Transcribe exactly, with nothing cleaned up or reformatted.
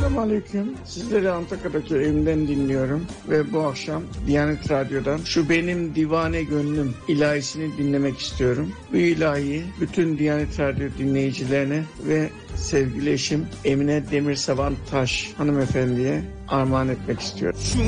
Selamünaleyküm. Sizleri Antakya'daki evimden dinliyorum ve bu akşam Diyanet Radyo'dan Şu Benim Divane Gönlüm ilahisini dinlemek istiyorum. Bu ilahiyi bütün Diyanet Radyo dinleyicilerine ve sevgili eşim Emine Demirsavan Taş hanımefendiye armağan etmek istiyorum.